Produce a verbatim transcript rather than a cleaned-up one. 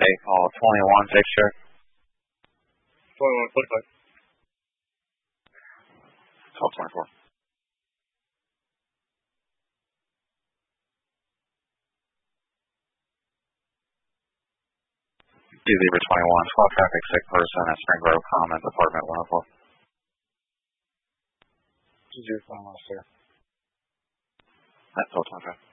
call twenty-one fixture. twenty-one forty-five. Call twenty-four. D Zebra twenty-one, squad traffic, sick person at Spring Grove Commons, apartment one oh four. D Zebra twenty-one, sir. That's all twenty-five.